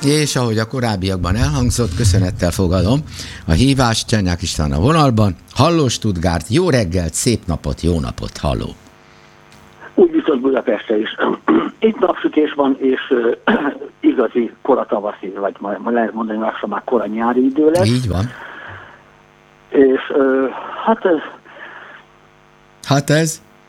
És ahogy a korábbiakban elhangzott, köszönettel fogadom a hívást, Csernyák István a vonalban. Halló Stuttgart, jó reggelt, szép napot, jó napot, halló. Úgy viszont Budapestre is. Itt napsütés van, és igazi kora tavaszi, vagy ma lehet mondani, lassan már kora nyári idő lesz. Így van. És hát ez?